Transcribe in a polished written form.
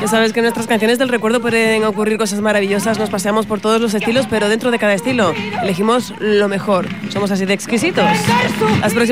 Ya sabes que en nuestras canciones del recuerdo pueden ocurrir cosas maravillosas, nos paseamos por todos los estilos, pero dentro de cada estilo elegimos lo mejor. Somos así de exquisitos. Las próximas